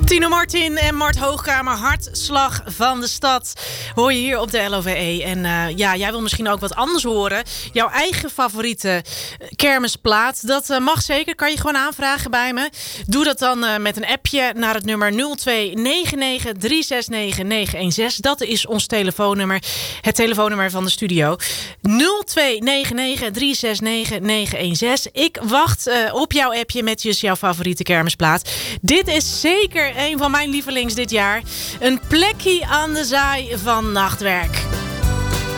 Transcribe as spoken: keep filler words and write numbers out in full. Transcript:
Tino Martin en Mart Hoogkamer, Hartslag van de Stad, hoor je hier op de L O V E. En uh, ja, jij wil misschien ook wat anders horen. Jouw eigen favoriete kermisplaat, dat uh, mag zeker. Kan je gewoon aanvragen bij me. Doe dat dan uh, met een appje naar het nummer nul twee negen negen drie zes negen negen een zes. Dat is ons telefoonnummer. Het telefoonnummer van de studio. nul twee negen negen drie zes negen negen een zes. Ik wacht uh, op jouw appje met dus jouw favoriete kermisplaat. Dit is zeker een van mijn lievelings dit jaar. Een plekje aan de zaai van Nachtwerk.